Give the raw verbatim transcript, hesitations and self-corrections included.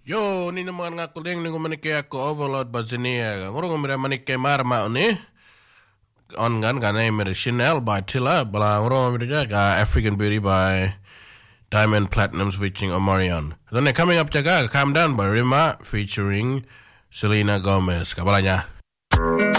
Yo, ni naman nga kuling ni gumanike ako overload ba siya. Ngurong umira manike marma ni. On gan ganay mere Chanel by Tilla. Bala ngurong umira jaga African Beauty by Diamond Platinums featuring Omarion. Then coming up jaga Calm Down by Rima featuring Selena Gomez. Kabalanya.